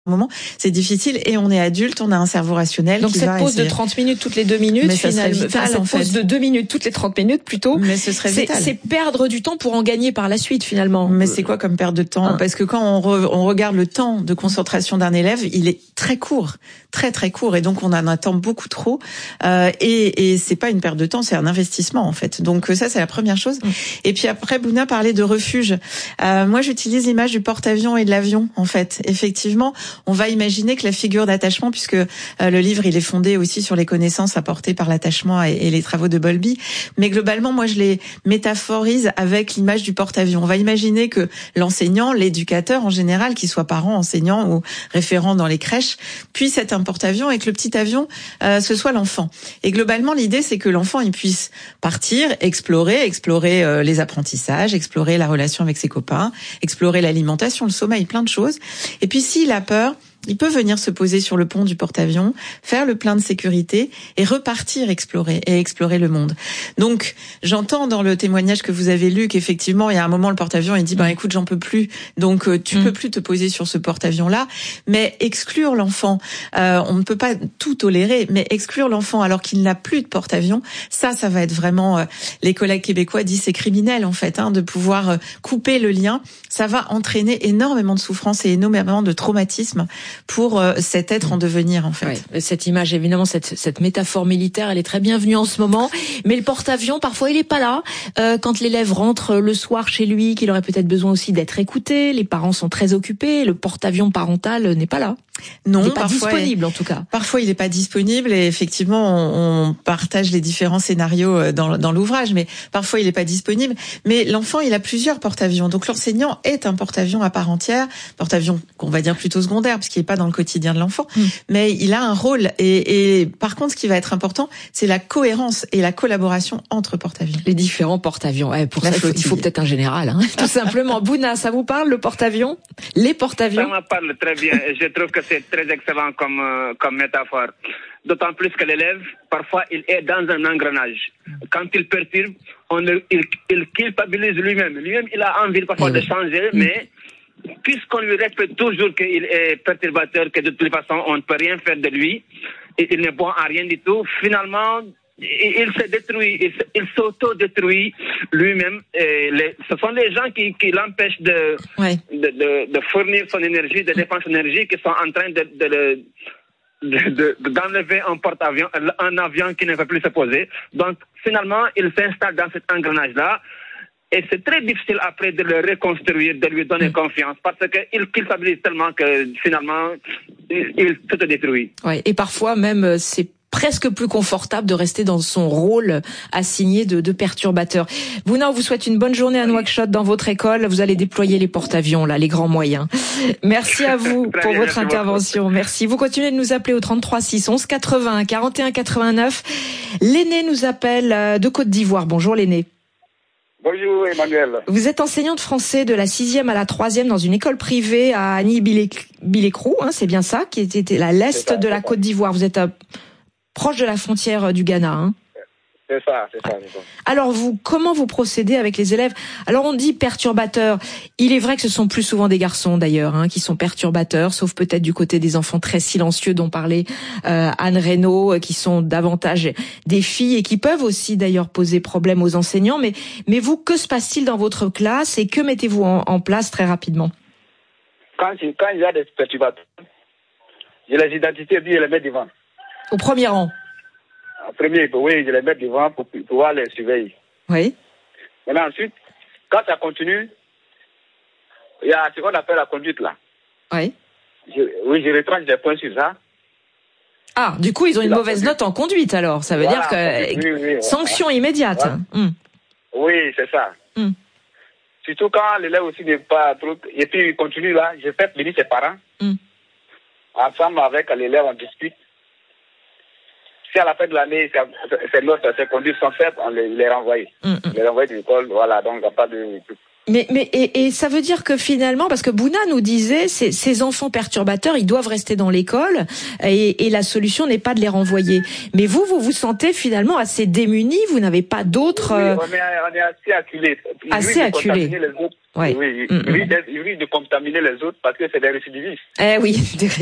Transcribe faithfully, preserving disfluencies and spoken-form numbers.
moment, c'est difficile et on est adulte, on a un cerveau rationnel. Donc qui cette va pause essayer. de trente minutes toutes les deux minutes, mais ça finalement, vital, enfin, cette en fait. pause de deux minutes toutes les trente minutes plutôt. Mais ce serait c'est, vital. c'est perdre du temps pour en gagner par la suite finalement. Mais c'est quoi comme perte de temps? Hein. Parce que quand on, re, on regarde le temps de concentration d'un élève, il est très court, très très court, et donc on en attend beaucoup trop. Euh, et, et c'est pas une perte de temps, c'est un investissement en fait. Donc ça c'est la première chose. Mmh. Et puis après, Bouna parlait de refuge. Euh, moi j'utilise l'image du porte-avions et de l'avion en fait. Effectivement, on va imaginer que la figure d'attachement, puisque euh, le livre il est fondé aussi sur les connaissances apportées par l'attachement et, et les travaux de Bowlby, mais globalement moi je les métaphorise avec l'image du porte-avions. On va imaginer que l'enseignant, l'éducateur en général, qu'il soit parent, enseignant ou référent dans les crèches, puisse être un porte-avions et que le petit avion euh, ce soit l'enfant. Et globalement l'idée c'est que l'enfant il puisse partir, explorer, explorer euh, les apprentissages, explorer la relation avec ses copains, explorer l'alimentation, le sommeil, plein de choses. Et puis s'il a peur, il peut venir se poser sur le pont du porte-avions, faire le plein de sécurité et repartir explorer et explorer le monde. Donc, j'entends dans le témoignage que vous avez lu qu'effectivement, il y a un moment, le porte-avions, il dit, ben, écoute, j'en peux plus. Donc, euh, tu mmh. peux plus te poser sur ce porte-avions-là. Mais exclure l'enfant, euh, on ne peut pas tout tolérer, mais exclure l'enfant alors qu'il n'a plus de porte-avions, ça, ça va être vraiment, euh, les collègues québécois disent c'est criminel, en fait, hein, de pouvoir euh, couper le lien. Ça va entraîner énormément de souffrance et énormément de traumatisme pour euh, cet être en devenir, en fait. Ouais, cette image, évidemment, cette, cette métaphore militaire, elle est très bienvenue en ce moment. Mais le porte-avions, parfois, il est pas là. Euh, quand l'élève rentre le soir chez lui, qu'il aurait peut-être besoin aussi d'être écouté, les parents sont très occupés, le porte-avions parental n'est pas là. Non, il n'est pas parfois, disponible en tout cas. Parfois, il n'est pas disponible et effectivement, on, on partage les différents scénarios dans, dans l'ouvrage, mais parfois, il n'est pas disponible. Mais l'enfant, il a plusieurs porte-avions. Donc, l'enseignant est un porte-avions à part entière, porte-avions qu'on va dire plutôt secondaire, parce qu'il n'est pas dans le quotidien de l'enfant, mmh. mais il a un rôle. Et, et par contre, ce qui va être important, c'est la cohérence et la collaboration entre porte-avions. Les différents porte-avions. Ouais, pour la ça, il faut, il faut peut-être un général, hein, tout simplement. Bouna, ça vous parle, le porte-avions? Les porte-avions? Ça me parle très bien. Je trouve que c'est très excellent comme, euh, comme métaphore. D'autant plus que l'élève, parfois, il est dans un engrenage. Quand il perturbe, on le, il, il culpabilise lui-même. Lui-même, il a envie parfois oui. de changer, mmh. mais puisqu'on lui répète toujours qu'il est perturbateur, que de toute façon, on ne peut rien faire de lui, et il n'est bon à rien du tout, finalement, il se détruit, il, se, il s'auto-détruit lui-même. Et les, ce sont les gens qui, qui l'empêchent de, ouais. de, de, de fournir son énergie, de dépenser son énergie, qui sont en train de, de, de, de, de, d'enlever un porte-avions, un avion qui ne veut plus se poser. Donc, finalement, il s'installe dans cet engrenage-là. Et c'est très difficile après de le reconstruire, de lui donner mmh. confiance, parce qu'il culpabilise tellement que finalement, il, il se détruit. Ouais, et parfois même, c'est presque plus confortable de rester dans son rôle assigné de, de perturbateur. Bouna, on vous souhaite une bonne journée à Nouakchott dans votre école. Vous allez déployer les porte-avions, là, les grands moyens. Merci à vous pour votre intervention. Merci. Vous continuez de nous appeler au trente-trois six onze quatre-vingts quarante et un quatre-vingt-neuf. L'aîné nous appelle de Côte d'Ivoire. Bonjour l'aîné. Bonjour Emmanuel. Vous êtes enseignant de français de la sixième à la troisième dans une école privée à Annie-Bilécrou, hein, c'est bien ça, qui était à l'est ça, de la Côte d'Ivoire. Vous êtes à, proche de la frontière du Ghana, hein. C'est ça, c'est ça, c'est ça. Alors vous, comment vous procédez avec les élèves? Alors on dit perturbateurs. Il est vrai que ce sont plus souvent des garçons d'ailleurs, hein, qui sont perturbateurs, sauf peut-être du côté des enfants très silencieux dont parlait euh, Anne Reynaud, qui sont davantage des filles et qui peuvent aussi d'ailleurs poser problème aux enseignants. Mais, mais vous, que se passe-t-il dans votre classe et que mettez-vous en, en place très rapidement? Quand, quand il y a des perturbateurs, je les identifie et puis je les mets devant. Au premier rang? En premier, oui, je les mets devant pour pouvoir les surveiller. Oui. Maintenant, ensuite, quand ça continue, il y a ce qu'on appelle la conduite, là. Oui. Je, oui, je retranche des points sur ça. Ah, du coup, ils ont une mauvaise conduite. Note en conduite, alors. Ça veut voilà, dire que... Oui, oui, sanction voilà. immédiate. Voilà. Hum. Oui, c'est ça. Hum. Surtout quand l'élève aussi n'est pas trop... Et puis, il continue, là, je fais venir ses parents. Hum. Ensemble avec l'élève, on discute. Si à la fin de l'année, ces notes, ces conduites sont faites, on les, les renvoie. Mm, mm. Les renvoie de l'école, voilà, donc il n'y a pas de... Mais, mais et, et ça veut dire que finalement, parce que Bouna nous disait, ces, ces enfants perturbateurs, ils doivent rester dans l'école et, et la solution n'est pas de les renvoyer. Mais vous, vous vous sentez finalement assez démunis, vous n'avez pas d'autres... Oui, on est, on est assez acculés. Assez acculés. Ouais. Oui, il risque de contaminer les autres parce que c'est des récidivistes. Eh oui, des